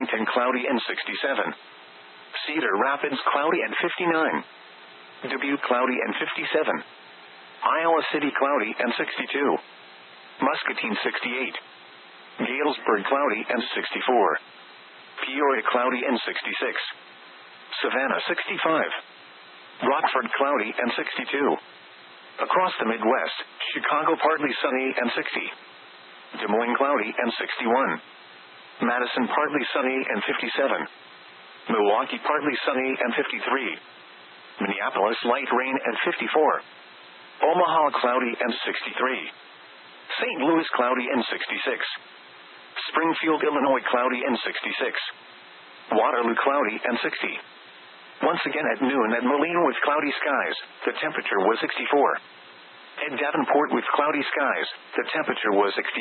Burlington cloudy and 67. Cedar Rapids cloudy and 59. Dubuque cloudy and 57. Iowa City cloudy and 62. Muscatine 68. Galesburg cloudy and 64. Peoria cloudy and 66. Savannah 65. Rockford cloudy and 62. Across the Midwest, Chicago partly sunny and 60. Des Moines cloudy and 61. Madison partly sunny and 57. Milwaukee partly sunny and 53. Minneapolis light rain and 54. Omaha cloudy and 63. St. Louis cloudy and 66. Springfield, Illinois cloudy and 66. Waterloo cloudy and 60. Once again at noon at Moline with cloudy skies, the temperature was 64. At Davenport with cloudy skies, the temperature was 63.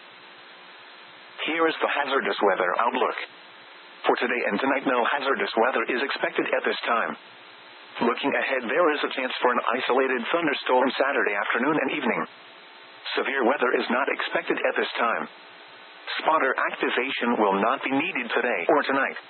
Here is the hazardous weather outlook. For today and tonight, no hazardous weather is expected at this time. Looking ahead, there is a chance for an isolated thunderstorm Saturday afternoon and evening. Severe weather is not expected at this time. Spotter activation will not be needed today or tonight.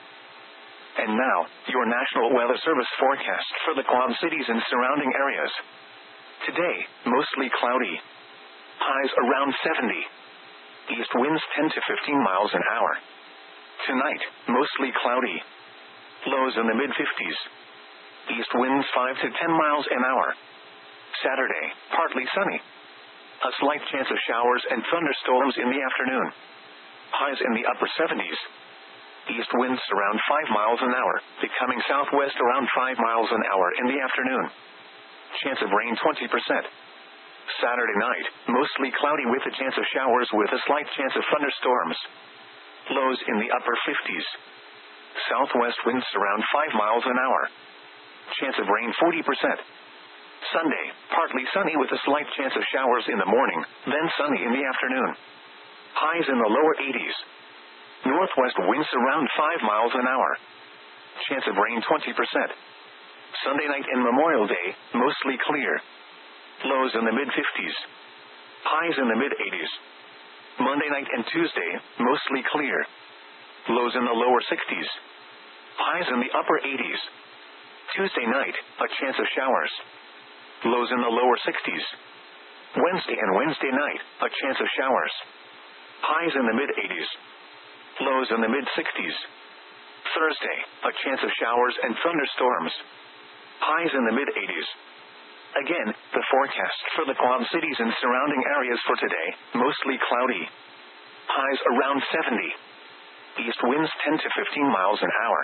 And now, your National Weather Service forecast for the Quad Cities and surrounding areas. Today, mostly cloudy. Highs around 70. East winds 10 to 15 miles an hour. Tonight, mostly cloudy. Lows in the mid-50s. East winds 5 to 10 miles an hour. Saturday, partly sunny. A slight chance of showers and thunderstorms in the afternoon. Highs in the upper 70s. East winds around 5 miles an hour, becoming southwest around 5 miles an hour in the afternoon. Chance of rain 20%. Saturday night, mostly cloudy with a chance of showers with a slight chance of thunderstorms. Lows in the upper 50s. Southwest winds around 5 miles an hour. Chance of rain 40%. Sunday, partly sunny with a slight chance of showers in the morning, then sunny in the afternoon. Highs in the lower 80s. Northwest winds around 5 miles an hour. Chance of rain 20%. Sunday night and Memorial Day, mostly clear. Lows in the mid-50s. Highs in the mid-80s. Monday night and Tuesday, mostly clear. Lows in the lower 60s. Highs in the upper 80s. Tuesday night, a chance of showers. Lows in the lower 60s. Wednesday and Wednesday night, a chance of showers. Highs in the mid-80s. Lows in the mid-60s. Thursday, a chance of showers and thunderstorms. Highs in the mid-80s. Again, the forecast for the Quad Cities and surrounding areas for today, mostly cloudy. Highs around 70. East winds 10 to 15 miles an hour.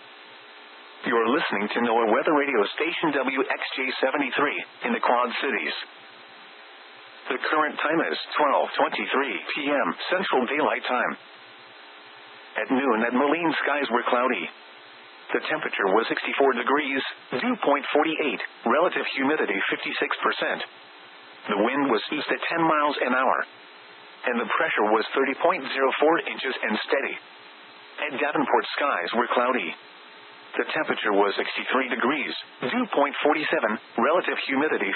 You're listening to NOAA Weather Radio Station WXJ73 in the Quad Cities. The current time is 12:23 p.m. Central Daylight Time. At noon at Moline, skies were cloudy. The temperature was 64 degrees, dew point 48, relative humidity 56%. The wind was east at 10 miles an hour. And the pressure was 30.04 inches and steady. At Davenport, skies were cloudy. The temperature was 63 degrees, dew point 47, relative humidity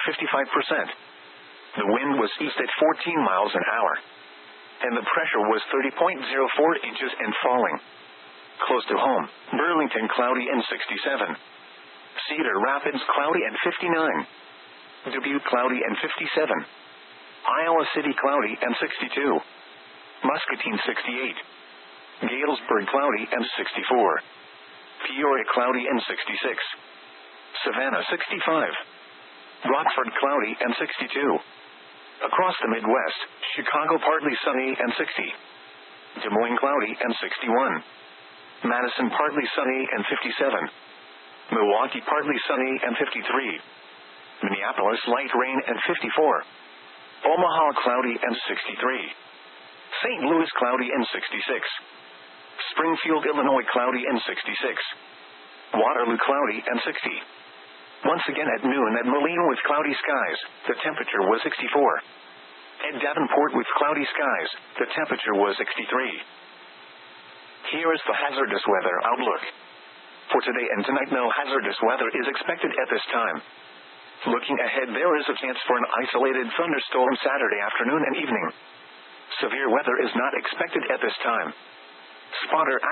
55%. The wind was east at 14 miles an hour. And the pressure was 30.04 inches and falling. Close to home, Burlington cloudy and 67. Cedar Rapids cloudy and 59. Dubuque cloudy and 57. Iowa City cloudy and 62. Muscatine 68. Galesburg cloudy and 64. Peoria cloudy and 66. Savannah 65. Rockford cloudy and 62. Across the Midwest, Chicago partly sunny and 60. Des Moines cloudy and 61. Madison partly sunny and 57. Milwaukee partly sunny and 53. Minneapolis light rain and 54. Omaha cloudy and 63. St. Louis cloudy and 66. Springfield, Illinois cloudy and 66. Waterloo cloudy and 60. Once again at noon at Moline with cloudy skies, the temperature was 64. At Davenport with cloudy skies, the temperature was 63. Here is the hazardous weather outlook. For today and tonight, no hazardous weather is expected at this time. Looking ahead, there is a chance for an isolated thunderstorm Saturday afternoon and evening. Severe weather is not expected at this time. Spotter